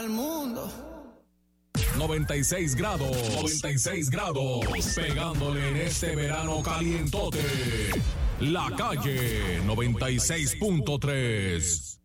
Al mundo. 96 grados, 96 grados, pegándole en este verano calientote. La Calle 96.3.